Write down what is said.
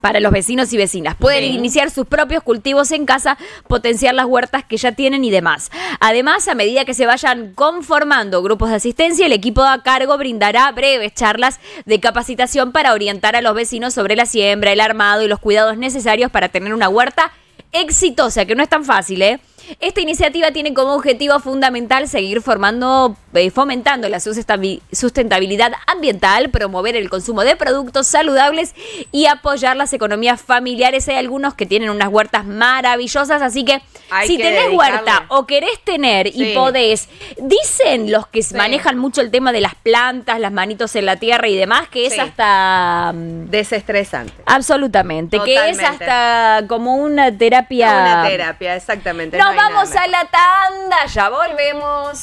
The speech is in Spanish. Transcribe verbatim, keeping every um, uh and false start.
para los vecinos y vecinas. Pueden Sí. iniciar sus propios cultivos en casa, potenciar las huertas que ya tienen y demás. Además, a medida que se vayan conformando grupos de asistencia, el equipo a cargo brindará breves charlas de capacitación para orientar a los vecinos sobre la siembra, el armado y los cuidados necesarios para tener una huerta exitosa, que no es tan fácil, ¿eh? Esta iniciativa tiene como objetivo fundamental seguir formando, eh, fomentando la sustentabilidad ambiental, promover el consumo de productos saludables y apoyar las economías familiares. Hay algunos que tienen unas huertas maravillosas, así que Hay si que tenés dedicarle. huerta o querés tener Sí. y podés, dicen los que Sí. manejan mucho el tema de las plantas, las manitos en la tierra y demás, que es Sí. hasta... mm, Desestresante. absolutamente, que es Totalmente. hasta como una terapia... Una terapia, exactamente. Nos no hay nada vamos a mejor. la tanda, ya volvemos.